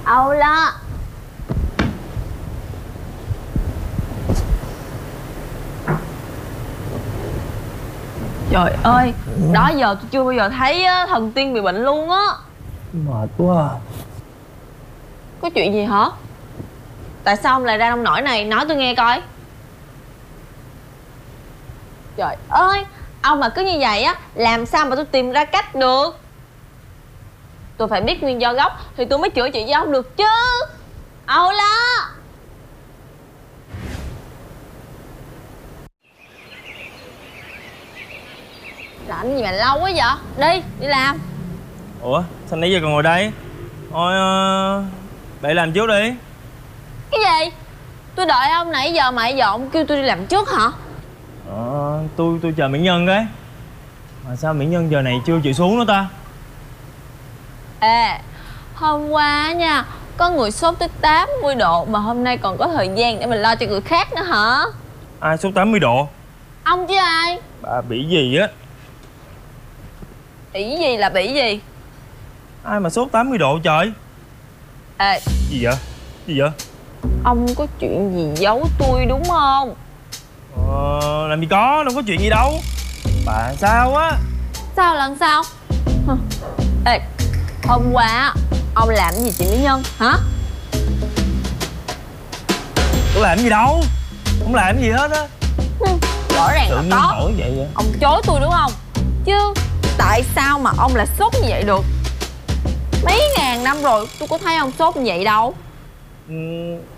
Âu lo. Trời ơi, đó giờ tôi chưa bao giờ thấy thần tiên bị bệnh luôn á. Mệt quá à. Có chuyện gì hả? Tại sao ông lại ra nông nổi này? Nói tôi nghe coi. Trời ơi, ông mà cứ như vậy á, làm sao mà tôi tìm ra cách được? Tôi phải biết nguyên do gốc thì tôi mới chữa trị cho ông được chứ. Âu lo. Làm gì mà lâu quá vậy? Đi làm. Ủa sao nãy giờ còn ngồi đây? Thôi để làm trước đi. Cái gì? Tôi đợi ông nãy giờ mà giờ ông kêu tôi đi làm trước hả? Tôi chờ Mỹ Nhân cái. Mà sao Mỹ Nhân giờ này chưa chịu xuống nữa ta? Ê, hôm qua nha, có người sốt tới 80 độ mà hôm nay còn có thời gian để mình lo cho người khác nữa hả? Ai sốt 80 độ? Ông chứ ai? Bà bị gì á? Bỉ gì là bỉ gì? Ai mà sốt 80 độ trời? Ê, Gì vậy? Gì vậy? ông có chuyện gì giấu tôi đúng không? Làm gì có, đâu có chuyện gì đâu. Bà sao á? Sao lần sau? Hừ. Ê, hôm qua á, ông làm gì chị Mỹ Nhân hả? Tôi làm gì đâu. Không làm gì hết á. Rõ ràng Tự là nhiên có. hỏi vậy vậy? Ông chối tôi đúng không? Chứ tại sao mà ông lại sốt như vậy được? Mấy ngàn năm rồi tôi có thấy ông sốt như vậy đâu.